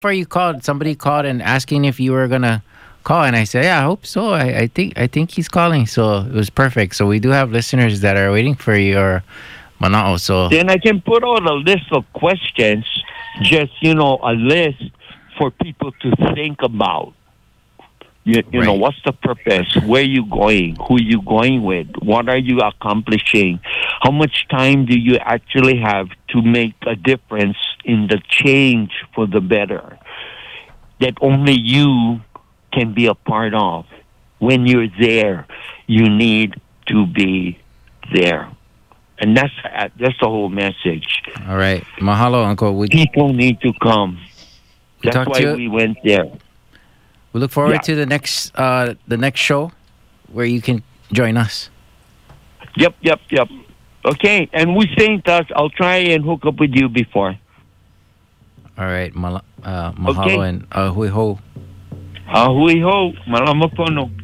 before you called, somebody called and asking if you were gonna call, and I said, "Yeah, I hope so. I think he's calling." So it was perfect. So we do have listeners that are waiting for your manao. So Then I can put out a list of questions, just, a list for people to think about. right, What's the purpose? Where you going? Who you going with? What are you accomplishing? How much time do you actually have to make a difference in the change for the better that only you can be a part of? When you're there, you need to be there. And that's the whole message. all right. Mahalo, Uncle. People need to come. We That's talk to why you. we went there. We look forward Yeah. to the next show where you can join us. Yep. Okay, and we stay in touch. I'll try and hook up with you before. All right. Mahalo Okay. and hui ho. Ahui ho, malama pono.